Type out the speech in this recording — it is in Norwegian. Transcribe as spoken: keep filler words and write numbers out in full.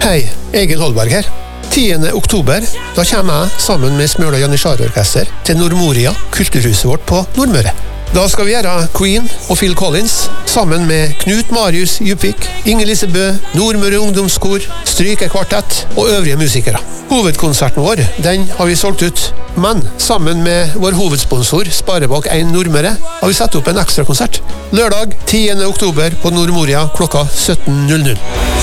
Hei, Egil Holberg her. tiende oktober, da kommer jeg sammen med Smøla Janitsjar-orkester til Nordmoria, kulturhuset vårt på Nordmøre. Da skal vi gjøre Queen og Phil Collins sammen med Knut Marius Djupvik, Inger-Lise Bø, Nordmøre Ungdomskor, Strykekvartett og øvrige musikere. Hovedkonserten vår, den har vi solgt ut, men sammen med vår hovedsponsor Sparebank en Nordmøre har vi satt opp en ekstrakonsert. Lørdag tiende oktober på Nordmoria klokka sytten null null.